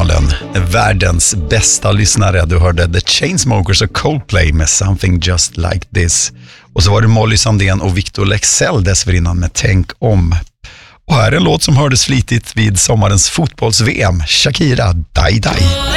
kanalen. Världens bästa lyssnare. Du hörde The Chainsmokers och Coldplay med Something Just Like This. Och så var det Molly Sandén och Victor Leksell dessförinnan med Tänk om. Och här är en låt som hördes flitigt vid sommarens fotbolls-VM. Shakira, Die Die.